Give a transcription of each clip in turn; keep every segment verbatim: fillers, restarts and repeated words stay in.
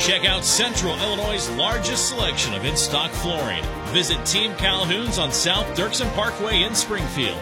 Check out Central Illinois' largest selection of in-stock flooring. Visit Team Calhoun's on South Dirksen Parkway in Springfield.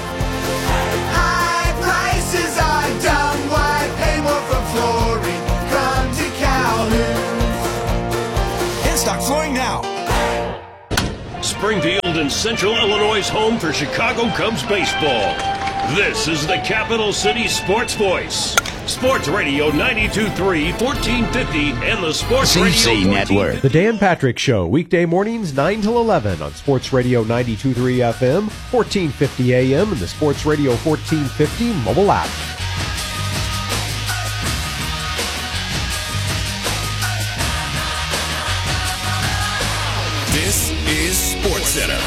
High prices are dumb. Why pay more for flooring? Come to Calhoun's. In-stock flooring now. Springfield and Central Illinois' home for Chicago Cubs baseball. This is the Capital City Sports Voice. Sports Radio ninety-two point three, fourteen fifty, and the Sports C C Radio Network. The Dan Patrick Show, weekday mornings nine till eleven on Sports Radio ninety-two point three F M, fourteen fifty A M, and the Sports Radio fourteen fifty mobile app. This is Sports Center.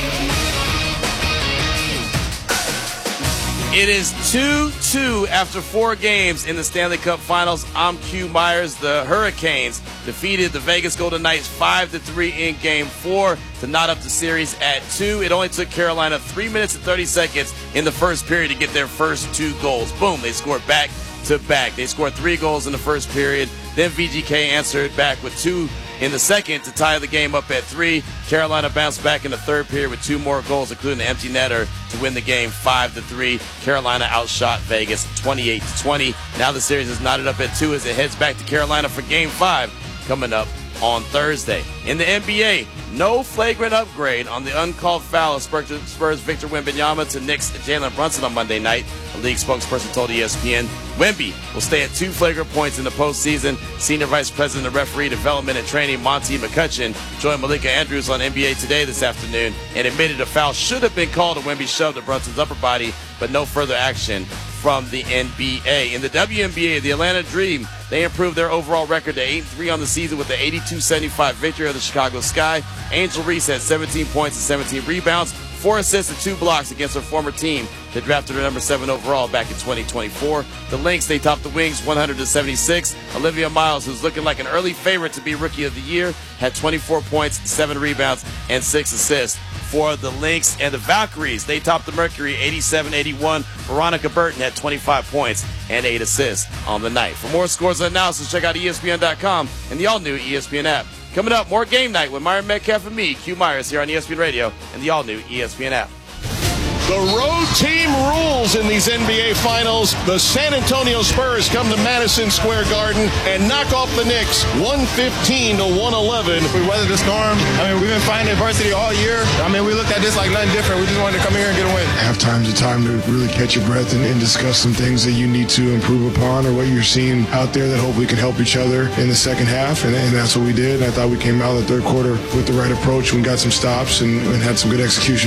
It is two two after four games in the Stanley Cup Finals. I'm Q Myers. The Hurricanes defeated the Vegas Golden Knights five to three in Game four to knot up the series at two. It only took Carolina three minutes and thirty seconds in the first period to get their first two goals. Boom, they scored back to back. They scored three goals in the first period. Then V G K answered back with two in the second to tie the game up at three. Carolina bounced back in the third period with two more goals, including the empty netter, to win the game five to three. Carolina outshot Vegas twenty-eight to twenty. Now the series is knotted up at two as it heads back to Carolina for Game five coming up on Thursday. In the N B A, no flagrant upgrade on the uncalled foul of Spurs Victor Wembanyama to Knicks Jalen Brunson on Monday night. A league spokesperson told E S P N Wemby will stay at two flagrant points in the postseason. Senior Vice President of Referee Development and Training Monty McCutcheon joined Malika Andrews on N B A Today this afternoon and admitted a foul should have been called. And Wemby shoved at Brunson's upper body, but no further action from the N B A. In the W N B A, the Atlanta Dream, they improved their overall record to eight and three on the season with the eighty-two seventy-five victory of the Chicago Sky. Angel Reese had seventeen points and seventeen rebounds, four assists and two blocks against her former team that drafted her number seven overall back in twenty twenty-four. The Lynx, they topped the Wings one hundred to seventy-six. Olivia Miles, who's looking like an early favorite to be Rookie of the Year, had twenty-four points, seven rebounds, and six assists for the Lynx. And the Valkyries, they topped the Mercury eighty-seven eighty-one. Veronica Burton had twenty-five points and eight assists on the night. For more scores and analysis, check out E S P N dot com and the all-new E S P N app. Coming up, more Game Night with Myron Metcalf and me, Q Myers, here on E S P N Radio and the all-new E S P N app. The road team rules in these N B A Finals. The San Antonio Spurs come to Madison Square Garden and knock off the Knicks one fifteen to one eleven. We weathered the storm. I mean, we've been fighting adversity all year. I mean, we looked at this like nothing different. We just wanted to come here and get a win. Halftime's a time to really catch your breath and, and discuss some things that you need to improve upon or what you're seeing out there that hopefully can help each other in the second half. And, and that's what we did. And I thought we came out of the third quarter with the right approach. We got some stops and, and had some good execution.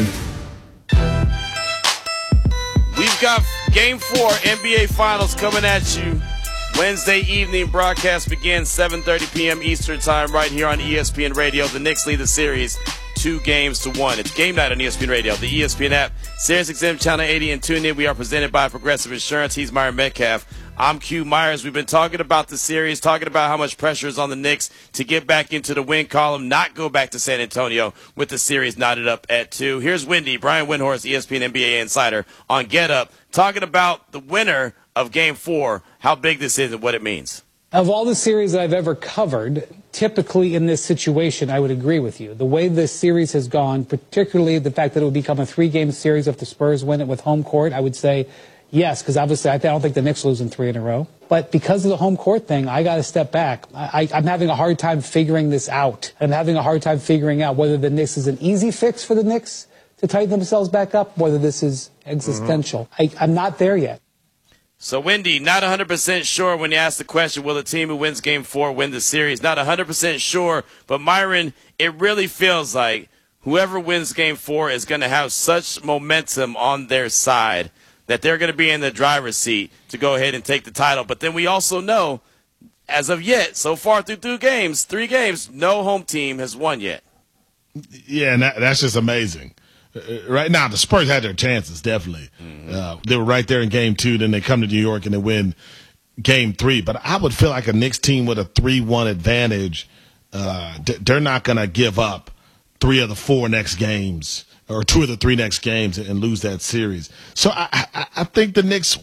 We've got Game four N B A Finals coming at you Wednesday evening. Broadcast begins seven thirty p.m. Eastern Time right here on E S P N Radio. The Knicks lead the series two games to one. It's Game Night on E S P N Radio, the E S P N app, Sirius X M Channel eighty, and tune in. We are presented by Progressive Insurance. He's Myron Metcalf. I'm Q Myers. We've been talking about the series, talking about how much pressure is on the Knicks to get back into the win column, not go back to San Antonio with the series knotted up at two. Here's Wendy, Brian Windhorst, E S P N N B A Insider on Get Up, talking about the winner of Game four, how big this is and what it means. Of all the series that I've ever covered, typically in this situation, I would agree with you. The way this series has gone, particularly the fact that it would become a three-game series if the Spurs win it with home court, I would say yes, because obviously I don't think the Knicks lose in three in a row. But because of the home court thing, I got to step back. I, I'm having a hard time figuring this out. I'm having a hard time figuring out whether the Knicks is an easy fix for the Knicks to tighten themselves back up, whether this is existential. Mm-hmm. I, I'm not there yet. So, Wendy, not one hundred percent sure when you ask the question, will the team who wins Game four win the series? Not one hundred percent sure, but Myron, it really feels like whoever wins Game four is going to have such momentum on their side that they're going to be in the driver's seat to go ahead and take the title. But then we also know, as of yet, so far through two games, three games, no home team has won yet. Yeah, and that, that's just amazing. Uh, right now, the Spurs had their chances, definitely. Mm-hmm. Uh, they were right there in Game two. Then they come to New York and they win Game three. But I would feel like a Knicks team with a three one advantage, uh, they're not going to give up three of the four next games or two of the three next games and lose that series. So I, I, I think the Knicks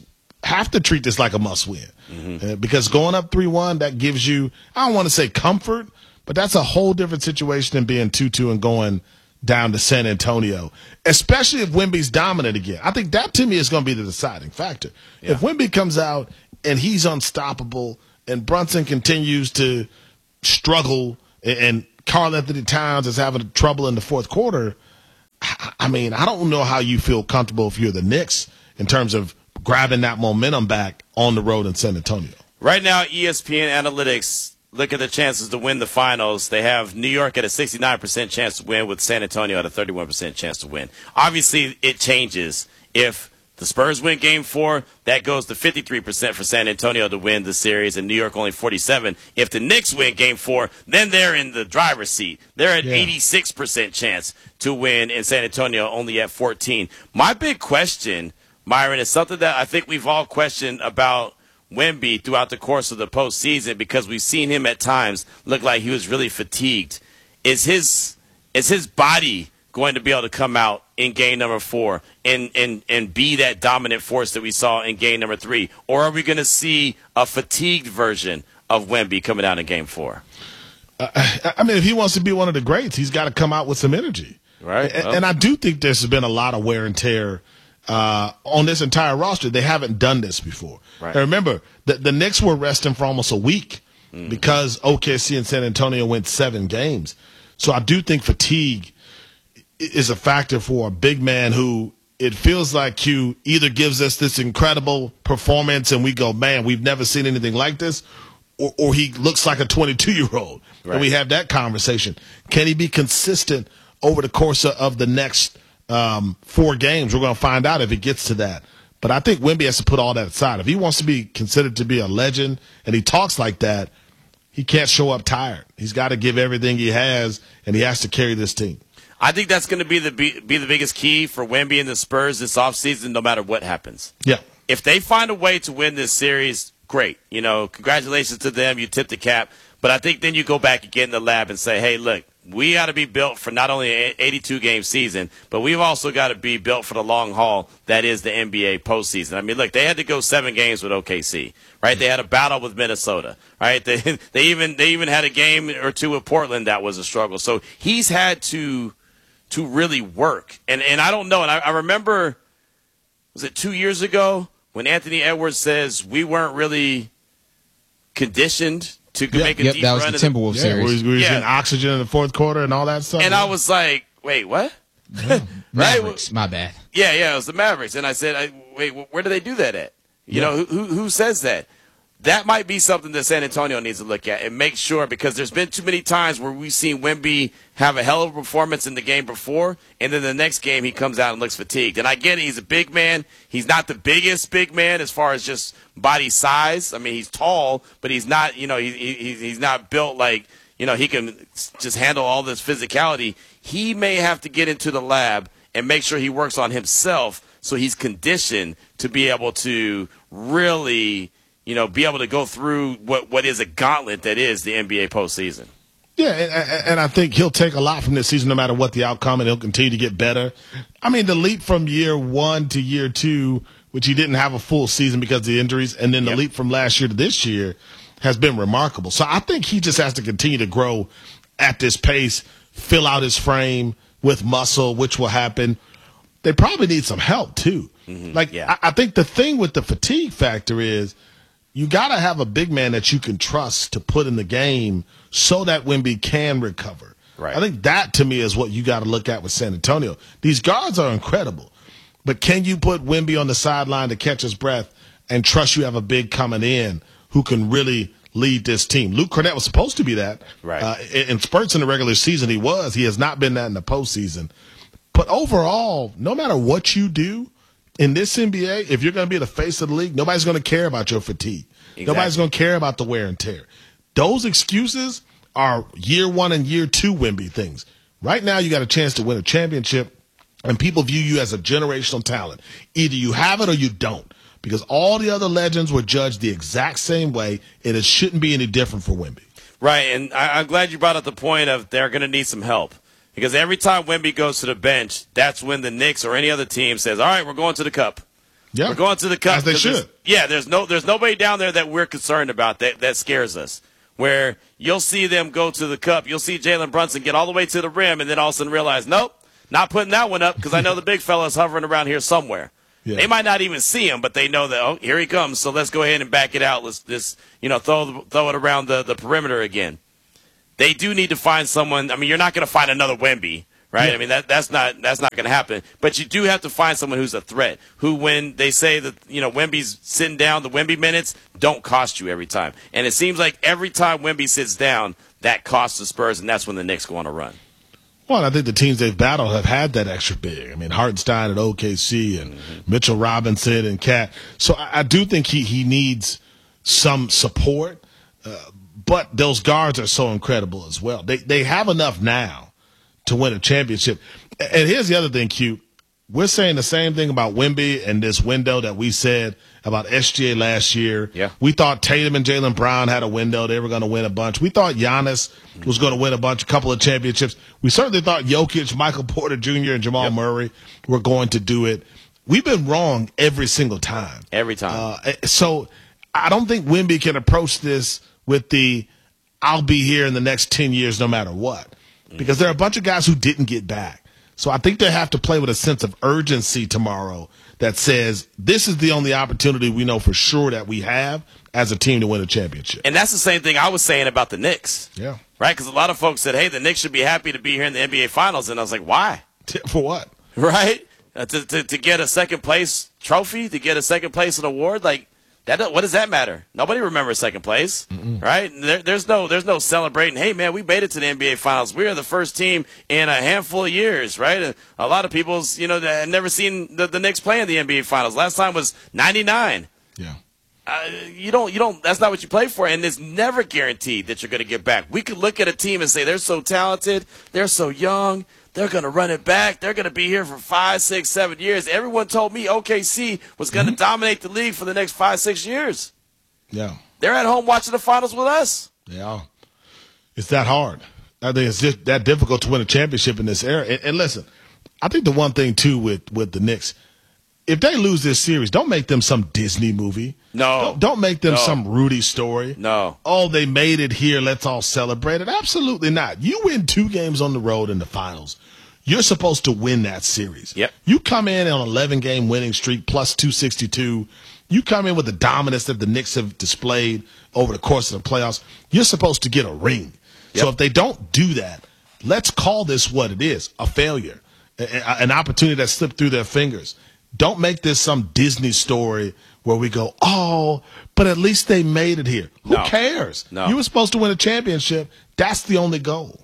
have to treat this like a must-win. Mm-hmm. Uh, because going up three one, that gives you, I don't want to say comfort, but that's a whole different situation than being two two and going down to San Antonio, especially if Wemby's dominant again. I think that, to me, is going to be the deciding factor. Yeah. If Wemby comes out and he's unstoppable and Brunson continues to struggle and Karl Anthony Towns is having trouble in the fourth quarter, I mean, I don't know how you feel comfortable if you're the Knicks in terms of grabbing that momentum back on the road in San Antonio. Right now, E S P N Analytics look at the chances to win the finals. They have New York at a sixty-nine percent chance to win with San Antonio at a thirty-one percent chance to win. Obviously, it changes. If the Spurs win game four, that goes to fifty-three percent for San Antonio to win the series, and New York only forty-seven. If the Knicks win game four, then they're in the driver's seat. They're at yeah. eighty-six percent chance to win, and San Antonio only at fourteen. My big question, Myron, is something that I think we've all questioned about Wemby throughout the course of the postseason, because we've seen him at times look like he was really fatigued. Is his is his body going to be able to come out in game number four and, and, and be that dominant force that we saw in game number three? Or are we going to see a fatigued version of Wemby coming out in game four? Uh, I mean, if he wants to be one of the greats, he's got to come out with some energy. Right. And, well. and I do think there's been a lot of wear and tear uh, on this entire roster. They haven't done this before. Right. And remember, the, the Knicks were resting for almost a week mm-hmm. because O K C and San Antonio went seven games. So I do think fatigue is a factor for a big man who it feels like Q either gives us this incredible performance and we go, man, we've never seen anything like this, or, or he looks like a twenty-two-year-old. Right. And we have that conversation. Can he be consistent over the course of, of the next um, four games? We're going to find out if it gets to that. But I think Wemby has to put all that aside. If he wants to be considered to be a legend and he talks like that, he can't show up tired. He's got to give everything he has, and he has to carry this team. I think that's going to be the be, be the biggest key for Wemby and the Spurs this offseason, no matter what happens. Yeah. If they find a way to win this series, great. You know, congratulations to them. You tip the cap. But I think then you go back and get in the lab and say, hey, look, we got to be built for not only an eighty-two game season, but we've also got to be built for the long haul that is the N B A postseason. I mean, look, they had to go seven games with O K C, right? They had a battle with Minnesota, right? They they even they even had a game or two with Portland that was a struggle. So he's had to to really work. And and I don't know, and I, I remember, was it two years ago when Anthony Edwards says we weren't really conditioned to yep, make a yep, deep that was run the Timberwolves yeah, series. We, we were yeah. getting oxygen in the fourth quarter and all that stuff. And yeah. I was like, wait, what? Yeah. right? Mavericks, my bad. Yeah, yeah, it was the Mavericks. And I said, I, wait, where do they do that at? You yeah. know, who, who who says that? That might be something that San Antonio needs to look at and make sure, because there's been too many times where we've seen Wemby have a hell of a performance in the game before, and then the next game he comes out and looks fatigued. And I get it, he's a big man. He's not the biggest big man as far as just body size. I mean, he's tall, but he's not, you know, he, he, he's not built like, you know, he can just handle all this physicality. He may have to get into the lab and make sure he works on himself so he's conditioned to be able to really – you know, be able to go through what, what is a gauntlet that is the N B A postseason. Yeah, and, and I think he'll take a lot from this season no matter what the outcome, and he'll continue to get better. I mean, the leap from year one to year two, which he didn't have a full season because of the injuries, and then the yep. leap from last year to this year has been remarkable. So I think he just has to continue to grow at this pace, fill out his frame with muscle, which will happen. They probably need some help, too. Mm-hmm. Like, yeah. I, I think the thing with the fatigue factor is you got to have a big man that you can trust to put in the game so that Wemby can recover. Right. I think that, to me, is what you got to look at with San Antonio. These guards are incredible, but can you put Wemby on the sideline to catch his breath and trust you have a big coming in who can really lead this team? Luke Cornett was supposed to be that. Right. Uh, in, in spurts in the regular season, he was. He has not been that in the postseason. But overall, no matter what you do, in this N B A, if you're going to be the face of the league, nobody's going to care about your fatigue. Exactly. Nobody's going to care about the wear and tear. Those excuses are year one and year two Wemby things. Right now, you got a chance to win a championship, and people view you as a generational talent. Either you have it or you don't, because all the other legends were judged the exact same way, and it shouldn't be any different for Wemby. Right, and I, I'm glad you brought up the point of they're going to need some help. Because every time Wemby goes to the bench, that's when the Knicks or any other team says, all right, we're going to the cup. Yeah. We're going to the Cup. As they should. There's, yeah, there's no there's nobody down there that we're concerned about that, that scares us. Where you'll see them go to the Cup, you'll see Jalen Brunson get all the way to the rim, and then all of a sudden realize, nope, not putting that one up because I know the big fella's hovering around here somewhere. Yeah. They might not even see him, but they know that, oh, here he comes, so let's go ahead and back it out. Let's just, you know, throw throw it around the, the perimeter again. They do need to find someone. I mean, you're not going to find another Wemby, right? Yeah. I mean, that that's not that's not going to happen. But you do have to find someone who's a threat, who, when they say that, you know, Wemby's sitting down, the Wemby minutes don't cost you every time. And it seems like every time Wemby sits down, that costs the Spurs, and that's when the Knicks go on a run. Well, I think the teams they've battled have had that extra big. I mean, Hartenstein at O K C and mm-hmm. Mitchell Robinson and Cat. So I, I do think he, he needs some support, uh, but those guards are so incredible as well. They they have enough now to win a championship. And here's the other thing, Q. We're saying the same thing about Wemby and this window that we said about S G A last year. Yeah. We thought Tatum and Jaylen Brown had a window. They were going to win a bunch. We thought Giannis was going to win a bunch, a couple of championships. We certainly thought Jokic, Michael Porter Junior, and Jamal yep. Murray were going to do it. We've been wrong every single time. Every time. Uh, so I don't think Wemby can approach this with the I'll be here in the next ten years no matter what. Because there are a bunch of guys who didn't get back. So I think they have to play with a sense of urgency tomorrow that says this is the only opportunity we know for sure that we have as a team to win a championship. And that's the same thing I was saying about the Knicks. Yeah. Right? Because a lot of folks said, hey, the Knicks should be happy to be here in the N B A Finals. And I was like, why? For what? Right? Uh, to, to, to get a second place trophy, to get a second place an award, like, that. What does that matter? Nobody remembers second place, Mm-mm. right? There, there's no, there's no celebrating. Hey, man, we made it to the N B A Finals. We are the first team in a handful of years, right? A, a lot of people's, you know, have never seen the, the Knicks play in the N B A Finals. Last time was ninety-nine. Yeah. Uh, you don't, you don't. That's not what you play for, and it's never guaranteed that you're going to get back. We could look at a team and say they're so talented, they're so young. They're going to run it back. They're going to be here for five, six, seven years. Everyone told me O K C was going to mm-hmm. dominate the league for the next five, six years. Yeah. They're at home watching the finals with us. Yeah. It's that hard. I think it's just that difficult to win a championship in this era. And, and listen, I think the one thing, too, with, with the Knicks, if they lose this series, don't make them some Disney movie. No. Don't, don't make them no. some Rudy story. No. Oh, they made it here. Let's all celebrate it. Absolutely not. You win two games on the road in the finals. You're supposed to win that series. Yep. You come in on an eleven-game winning streak, plus two sixty-two. You come in with the dominance that the Knicks have displayed over the course of the playoffs. You're supposed to get a ring. Yep. So if they don't do that, let's call this what it is, a failure, a, an opportunity that slipped through their fingers. Don't make this some Disney story where we go, oh, but at least they made it here. Who no. cares? No. You were supposed to win a championship. That's the only goal.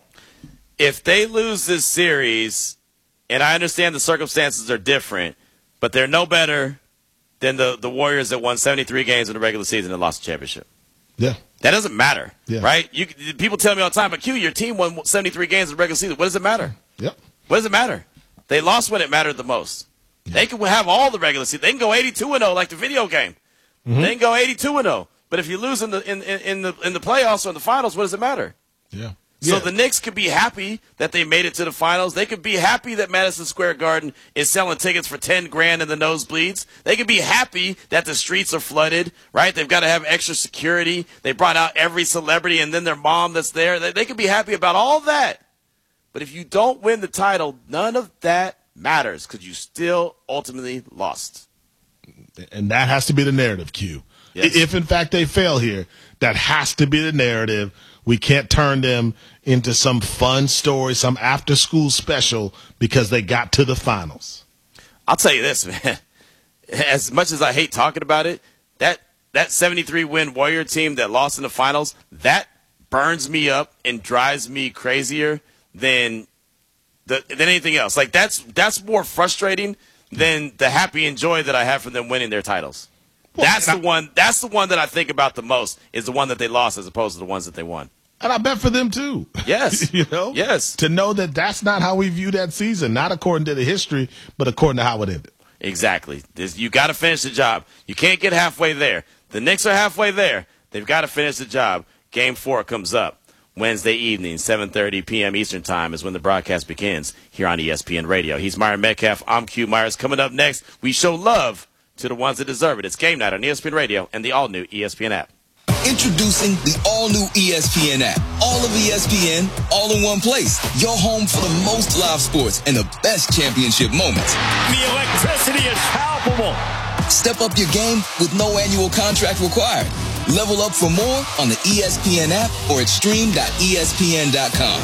If they lose this series, and I understand the circumstances are different, but they're no better than the, the Warriors that won seventy-three games in the regular season and lost the championship. Yeah. That doesn't matter, yeah. right? You, people tell me all the time, but Q, your team won seventy-three games in the regular season. What does it matter? Yep. What does it matter? They lost when it mattered the most. Yeah. They can have all the regular season. They can go eighty-two and oh like the video game. Mm-hmm. They can go eighty-two and oh. But if you lose in the in, in, in the in the playoffs or in the finals, what does it matter? Yeah. So yeah. the Knicks could be happy that they made it to the finals. They could be happy that Madison Square Garden is selling tickets for ten grand in the nosebleeds. They could be happy that the streets are flooded, right? They've got to have extra security. They brought out every celebrity and then their mom that's there. They, they could be happy about all that. But if you don't win the title, none of that matters because you still ultimately lost. And that has to be the narrative, Q. Yes. If, in fact, they fail here, that has to be the narrative. We can't turn them into some fun story, some after-school special because they got to the finals. I'll tell you this, man. As much as I hate talking about it, that that seventy-three win Warrior team that lost in the finals, that burns me up and drives me crazier than the, than anything else. Like that's that's more frustrating than the happy and joy that I have from them winning their titles. Well, that's the I, one. That's the one that I think about the most. Is the one that they lost as opposed to the ones that they won. And I bet for them too. Yes, you know. Yes, to know that that's not how we view that season, not according to the history, but according to how it ended. Exactly. This, you got to finish the job. You can't get halfway there. The Knicks are halfway there. They've got to finish the job. Game four comes up Wednesday evening, seven thirty p.m. Eastern Time is when the broadcast begins here on E S P N Radio. He's Myron Metcalf. I'm Q Myers. Coming up next, we show love to the ones that deserve it. It's Game Night on E S P N Radio and the all-new E S P N app. Introducing the all-new E S P N app. All of E S P N, all in one place. Your home for the most live sports and the best championship moments. The electricity is palpable. Step up your game with no annual contract required. Level up for more on the E S P N app or at stream dot E S P N dot com.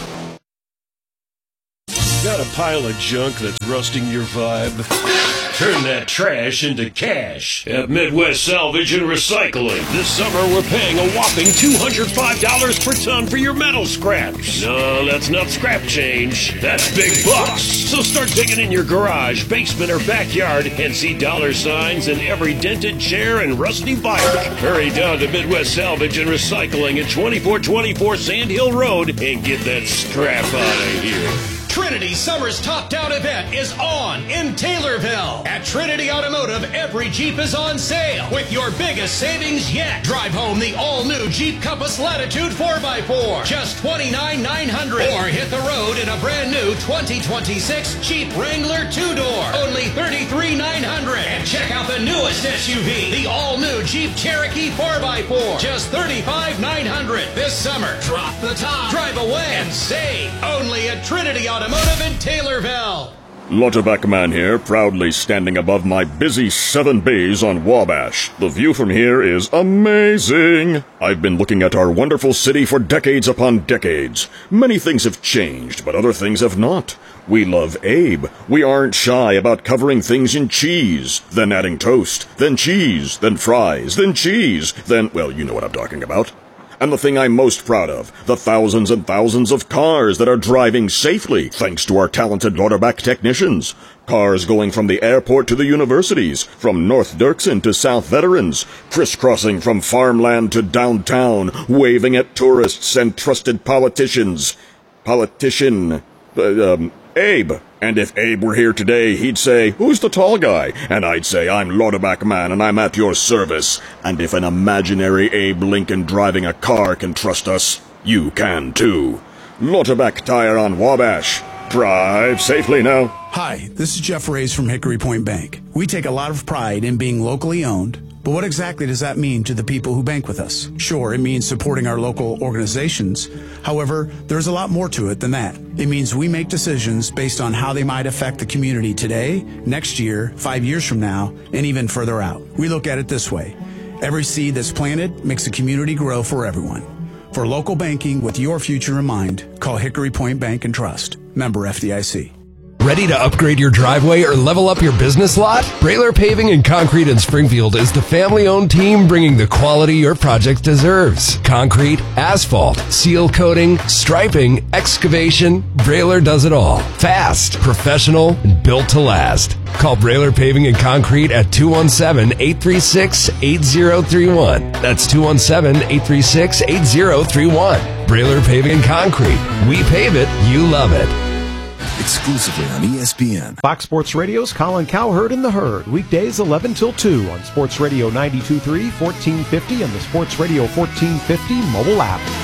Got a pile of junk that's rusting your vibe? Turn that trash into cash at Midwest Salvage and Recycling. This summer, we're paying a whopping two hundred five dollars per ton for your metal scraps. No, that's not scrap change. That's big bucks. So start digging in your garage, basement, or backyard and see dollar signs in every dented chair and rusty bike. Hurry down to Midwest Salvage and Recycling at twenty-four twenty-four Sand Hill Road and get that scrap out of here. Trinity Summer's Top Down event is on in Taylorville. At Trinity Automotive, every Jeep is on sale with your biggest savings yet. Drive home the all-new Jeep Compass Latitude four by four, just twenty-nine thousand nine hundred dollars. Or hit the road in a brand new twenty twenty-six Jeep Wrangler two-door, only thirty-three thousand nine hundred dollars. And check out the newest S U V, the all-new Jeep Cherokee four by four, just thirty-five thousand nine hundred dollars. This summer, drop the top, drive away, and save only at Trinity Automotive. Automotive in Taylorville. Lauterbach Man here, proudly standing above my busy Seven Bays on Wabash. The view from here is amazing. I've been looking at our wonderful city for decades upon decades. Many things have changed, but other things have not. We love Abe. We aren't shy about covering things in cheese, then adding toast, then cheese, then fries, then cheese, then, well, you know what I'm talking about. And the thing I'm most proud of, the thousands and thousands of cars that are driving safely thanks to our talented Lauterbach technicians. Cars going from the airport to the universities, from North Dirksen to South Veterans, crisscrossing from farmland to downtown, waving at tourists and trusted politicians. Politician, uh, um, Abe. And if Abe were here today, he'd say, "Who's the tall guy?" And I'd say, "I'm Lauterbach Man, and I'm at your service." And if an imaginary Abe Lincoln driving a car can trust us, you can too. Lauterbach Tire on Wabash. Drive safely now. Hi, this is Jeff Reyes from Hickory Point Bank. We take a lot of pride in being locally owned, but what exactly does that mean to the people who bank with us? Sure, it means supporting our local organizations. However, there's a lot more to it than that. It means we make decisions based on how they might affect the community today, next year, five years from now, and even further out. We look at it this way. Every seed that's planted makes the community grow for everyone. For local banking with your future in mind, call Hickory Point Bank and Trust. Member F D I C. Ready to upgrade your driveway or level up your business lot? Brailer Paving and Concrete in Springfield is the family-owned team bringing the quality your project deserves. Concrete, asphalt, seal coating, striping, excavation, Brailer does it all. Fast, professional, and built to last. Call Brailer Paving and Concrete at two one seven, eight three six, eight zero three one. That's two one seven, eight three six, eight zero three one. Brailer Paving and Concrete. We pave it, you love it. Exclusively on E S P N. Fox Sports Radio's Colin Cowherd and the Herd. Weekdays eleven till two on Sports Radio ninety-two point three, fourteen fifty, and the Sports Radio fourteen fifty mobile app.